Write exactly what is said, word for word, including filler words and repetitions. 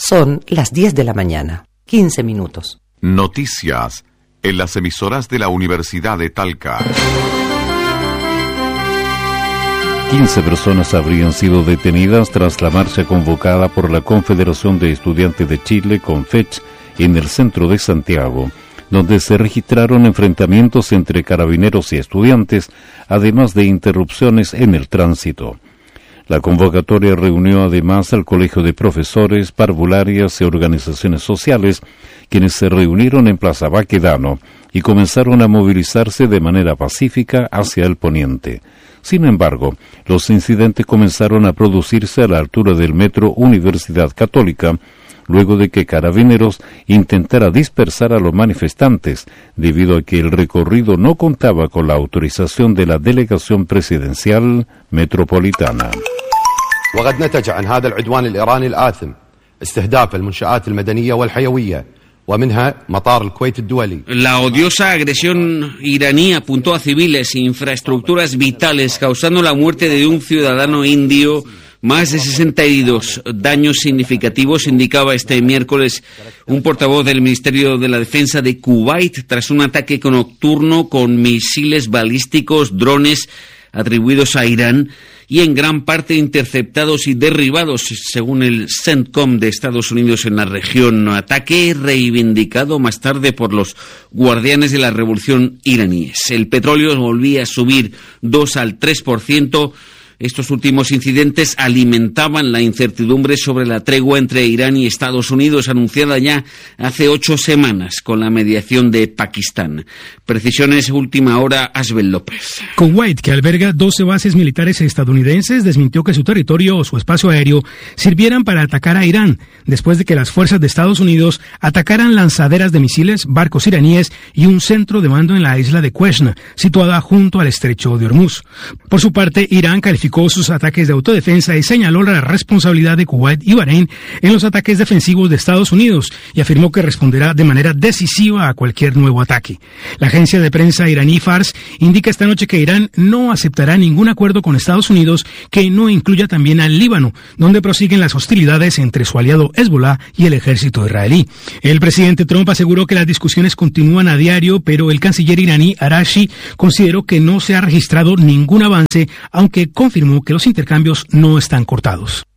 Son las diez de la mañana, quince minutos. Noticias en las emisoras de la Universidad de Talca. quince personas habrían sido detenidas tras la marcha convocada por la Confederación de Estudiantes de Chile, CONFECH, en el centro de Santiago, donde se registraron enfrentamientos entre carabineros y estudiantes, además de interrupciones en el tránsito. La convocatoria reunió además al Colegio de Profesores, parvularias y organizaciones sociales, quienes se reunieron en Plaza Baquedano y comenzaron a movilizarse de manera pacífica hacia el poniente. Sin embargo, los incidentes comenzaron a producirse a la altura del metro Universidad Católica, luego de que Carabineros intentara dispersar a los manifestantes, debido a que el recorrido no contaba con la autorización de la delegación presidencial metropolitana. وقد نتج عن هذا العدوان الإيراني الآثم استهداف المنشآت المدنية والحيوية ومنها مطار الكويت الدولي. La odiosa agresión iraní apuntó a civiles e infraestructuras vitales, causando la muerte de un ciudadano indio. Más de sesenta heridos, daños significativos, indicaba este miércoles un portavoz del Ministerio de la Defensa de Kuwait tras un ataque nocturno con misiles balísticos, drones atribuidos a Irán y en gran parte interceptados y derribados, según el CENTCOM de Estados Unidos en la región. Ataque reivindicado más tarde por los guardianes de la revolución iraníes. El petróleo volvía a subir dos al tres por ciento. Estos últimos incidentes alimentaban la incertidumbre sobre la tregua entre Irán y Estados Unidos, anunciada ya hace ocho semanas con la mediación de Pakistán. Precisiones última hora, Asbel López. Kuwait, que alberga doce bases militares estadounidenses, desmintió que su territorio o su espacio aéreo sirvieran para atacar a Irán, después de que las fuerzas de Estados Unidos atacaran lanzaderas de misiles, barcos iraníes y un centro de mando en la isla de Qeshm, situada junto al estrecho de Hormuz. Por su parte, Irán calificó sus ataques de autodefensa y señaló la responsabilidad de Kuwait y Bahrein en los ataques defensivos de Estados Unidos y afirmó que responderá de manera decisiva a cualquier nuevo ataque. La agencia de prensa iraní Fars indica esta noche que Irán no aceptará ningún acuerdo con Estados Unidos que no incluya también al Líbano, donde prosiguen las hostilidades entre su aliado Hezbollah y el ejército israelí. El presidente Trump aseguró que las discusiones continúan a diario, pero el canciller iraní Arashi consideró que no se ha registrado ningún avance, aunque confirmó que los intercambios no están cortados.